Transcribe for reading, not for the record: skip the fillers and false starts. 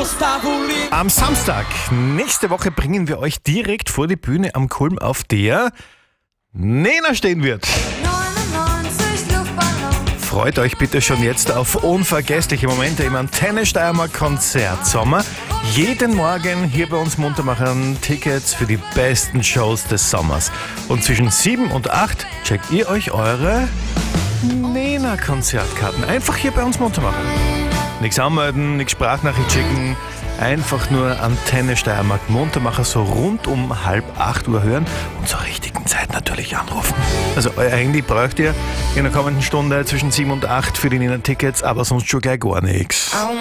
Am Samstag nächste Woche bringen wir euch direkt vor die Bühne am Kulm, auf der Nena stehen wird. 99 Luftballon. Freut euch bitte schon jetzt auf unvergessliche Momente im Antenne Steiermark Konzert Sommer. Jeden Morgen hier bei uns Muntermachern Tickets für die besten Shows des Sommers. Und zwischen 7 und 8 checkt ihr euch eure Nena-Konzertkarten. Einfach hier bei uns Muntermachern. Nichts anmelden, nichts Sprachnachricht schicken. Einfach nur Antenne Steiermark Muntermacher so rund um 7:30 hören und zur richtigen Zeit natürlich anrufen. Also euer Handy braucht ihr in der kommenden Stunde zwischen 7 und 8 für die Nena-Tickets, aber sonst schon gleich gar nichts.